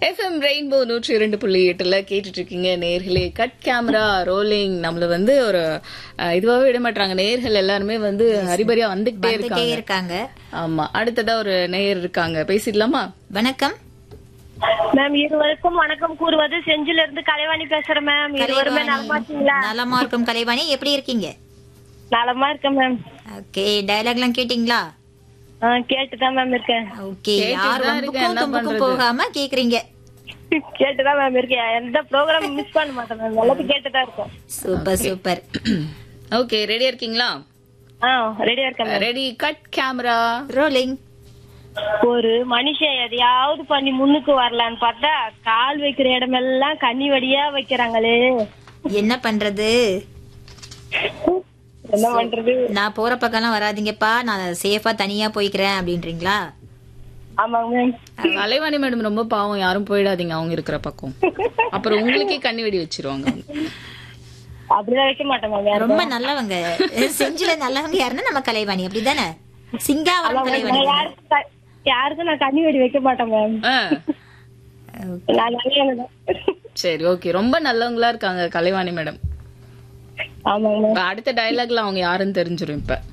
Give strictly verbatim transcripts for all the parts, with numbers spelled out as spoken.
FM rainbow நூற்றி இரண்டு புள்ளி எட்டுல கேட்டுட்டு இருக்கீங்க நேர்களே. கட் கேமரா ரோலிங் நம்மள வந்து ஒரு இதுவாவே விட மாட்டாங்க. நேர்கள் எல்லாருமே வந்து ஹரிபரியா வந்துகிட்டே இருக்காங்க. ஆமா, அடுத்ததா ஒரு நேயர் இருக்காங்க, பேசிடலாமா? வணக்கம் மேம். இருவருக்கும் வணக்கம் கூறுவது செஞ்சில இருந்து கலைவாணி பேசுறேன் மேம். இருவருமே நலமா இருக்கீங்களா? நலமா இருக்கும் கலைவாணி, எப்படி இருக்கீங்க? நலமா இருக்கேன் மேம். ஓகே, டயலாக் எல்லாம் கேட்டீங்களா? கேட்டுதான் மேம் இருக்கேன். ஓகே, யார் வம்புக்கும் தும்புக்கும் போகாம கேக்குறீங்க? கேட்டுதான் மேம் இருக்கேன். எந்த ப்ரோக்ராம் மிஸ் பண்ண மாட்டேன் மேம். எல்லாத்தையும் கேட்டுதான் இருக்கோம். Super super. ஓகே, ரெடியா இருக்கீங்களா? ரெடியா இருக்கேன். Ready, cut camera rolling. ஒரு மனுஷன் எதையாவது பண்ணி முன்னுக்கு வரலான்னு பார்த்தா கால் வைக்கிற இடமெல்லாம் கண்ணி வடியா வைக்கிறாங்களே, என்ன பண்றது? என்ன பண்றது? நான் போற பக்கம் வராதீங்கப்பா, நான் சேஃபா தனியா போய்க்கிறேன் அப்படின்றீங்களா? ஆமாங்க மேம். கலைவாணி மேடம் ரொம்ப பாவம், யாரும் போயிடாதீங்க அவங்க இருக்கிற பக்கம். அப்புறம் உங்களுக்கே கண்ணி வெடி வச்சிருவாங்க. அப்படிதான் வைக்க மாட்டேன் மேம். ரொம்ப நல்லவங்க, செஞ்சில நல்லவங்க யாருன்னா நம்ம கலைவாணி, அப்படிதானே? சிங்காவரம் கலைவாணி. யாருக்கும் நான் கண்ணி வெடி வைக்க மாட்டேன் மேம். சரி, ஓகே, ரொம்ப நல்லவங்களா இருக்காங்க கலைவாணி மேடம். ஆமாங்க. அடுத்த டயலாக்ல அவங்க யாருன்னு தெரிஞ்சிரும். இப்ப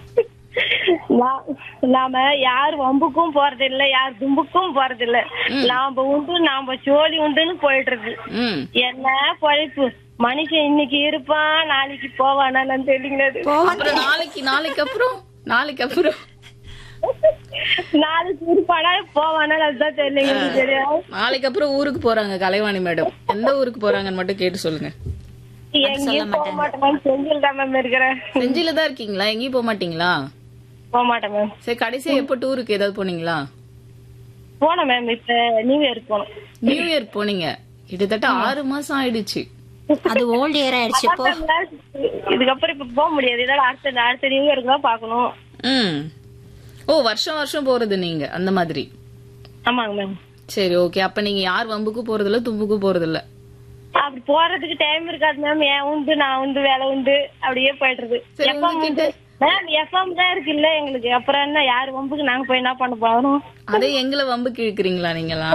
நாம யார் வம்புக்கும் போறது இல்ல, யார் தும்புக்கும் போறது இல்ல. நாம உண்டு நாம சோழி உண்டுன்னு போயிட்டு இருக்கு. என்ன பழைப்பு மனுஷன் இன்னைக்கு இருப்பான், நாளைக்கு போவானா தெரியுது. நாளைக்கு நாளைக்கு அப்புறம் நாளைக்கு அப்புறம் நாளைக்கு இருப்பானா போவானா அதுதான் தெரியல. தெரியும். நாளைக்கு அப்புறம் ஊருக்கு போறாங்க கலைவாணி மேடம். எந்த ஊருக்கு போறாங்கன்னு மட்டும் கேட்டு சொல்லுங்க. எங்கேயும் போக மாட்டேன், செஞ்சில தான் மேம் இருக்கிறேன். செஞ்சில தான் இருக்கீங்களா? எங்கேயும் போக மாட்டீங்களா? போக மாட்டேன் மேம். சரி, கடைசியா எப்ப டூருக்கு ஏதாவது போனீங்களா? போனோம் மேம், இப்ப நியூ இயர் போனோம். நியூ இயர் போனீங்க? கிட்டத்தட்ட ஆறு மாசம் ஆயிடுச்சு. அது ஓல்ட் இயர் ஆயிடுச்சு. இதுக்கப்புறம் இப்ப போக முடியாது. இதோட அடுத்த அடுத்த நியூ இயருக்கு தான் பாக்கணும். ம். ஓ, வருஷம் வருஷம் போறது நீங்க அந்த மாதிரி? ஆமாங்க மேம். சரி, ஓகே. அப்ப நீங்க யார் வம்புக்கு போறது இல்ல, தும்புக்கு போறது இல்ல? அப்படி போறதுக்கு டைம் இருக்காது மேம். ஏன் உண்டு நான் உண்டு வேலை உண்டு அப்படியே போயிடுறது. மேம் எஃப்எம் தான் இருக்கு இல்ல எங்களுக்கு. அப்புறம் என்ன, யாரு வம்புக்கு நாங்க போய் என்ன பண்ண போறோம்? அதே எங்களை வம்புக்கு இழுக்கிறீங்களா நீங்களா?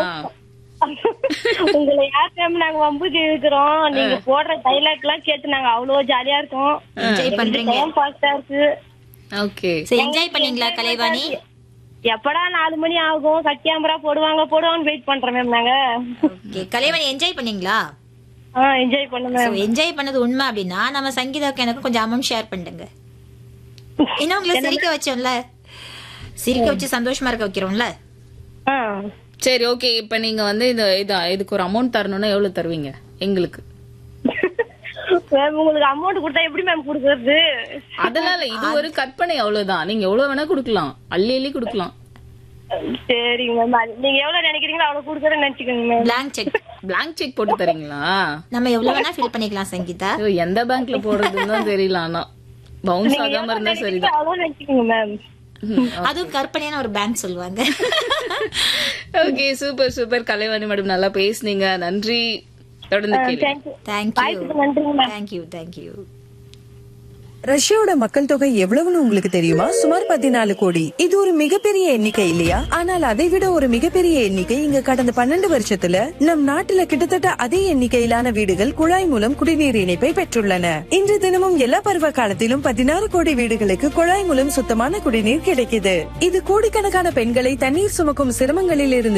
உங்களை யார் டைம் நாங்க வம்புக்கு இழுக்கிறோம்? நீங்க போடுற டைலாக் எல்லாம் கேட்டு நாங்க அவ்வளவு ஜாலியா இருக்கோம். என்ஜாய் பண்றீங்க. ஃபாஸ்டா இருக்கு. ஓகே, என்ஜாய் பண்ணீங்களா கலைவாணி? எப்படா நாலு மணி ஆகும், கட் கேமரா போடுவாங்க போடுவாங்க வெயிட் பண்றோம் மேம் நாங்க. ஓகே, கலைவாணி என்ஜாய் பண்ணீங்களா? என்ஜாய் பண்ணுவேன். என்ஜாய் பண்ணது உண்மை அப்படின்னா நம்ம சங்கீதாவுக்கு எனக்கு கொஞ்சம் அமௌண்ட் ஷேர் பண்ணுங்க. இன்னும் உங்களை சிரிக்க வச்சோம்ல, சிரிக்க வச்சு சந்தோஷமா இருக்க வைக்கிறோம்ல. சரி, ஓகே. இப்ப நீங்க வந்து இது இதுக்கு ஒரு அமௌண்ட் தரணும்னா எவ்வளவு தருவீங்க எங்களுக்கு? மேம் உங்களுக்கு அமௌண்ட் கொடுத்தா எப்படி மேம் கொடுக்கறது? அதனால இது ஒரு கற்பனை, அவ்வளவுதான். நீங்க எவ்வளவு வேணா கொடுக்கலாம், அள்ளி அள்ளி கொடுக்கலாம். சரிங்க மேம், நீங்க எவ்வளவு நினைக்கிறீங்களோ அவ்வளவு கொடுக்கறேன்னு நினைச்சுக்கோங்க ma'am. Blank cheque blank cheque போட்டு தரீங்களா? நம்ம எவ்வளவு வேணா ஃபில் பண்ணிக்கலாம் சங்கீதா. எந்த பேங்க்ல போடுறதுன்னு தான் தெரியல. ஆனா பவுன்ஸ் ஆகாம இருந்தா சரிதான். அவ்வளவு நினைச்சுக்கோங்க மேம். அதுவும் கற்பனையான ஒரு பேங்க் சொல்லுவாங்க. Okay, super super Kalaivani madam, நல்லா பேசுனீங்க. நன்றி. தொடர்ந்து கேளுங்க. Thank you thank you. ரஷ்யாவோட மக்கள் தொகை எவ்வளவுன்னு உங்களுக்கு தெரியுமா? சுமார் பதினாலு கோடி. இது ஒரு மிகப்பெரிய எண்ணிக்கை இல்லையா? ஆனால் அதை விட ஒரு மிகப்பெரிய எண்ணிக்கை இங்க கடந்த பன்னெண்டு வருஷத்துல நம் நாட்டுல கிட்டத்தட்ட அதே எண்ணிக்கையிலான வீடுகள் குழாய் மூலம் குடிநீர் இணைப்பை பெற்றுள்ளன. இன்று தினமும் எல்லா பருவ காலத்திலும் பதினாறு கோடி வீடுகளுக்கு குழாய் மூலம் சுத்தமான குடிநீர் கிடைக்குது. இது கோடிக்கணக்கான பெண்களை தண்ணீர் சுமக்கும் சிரமங்களில் இருந்து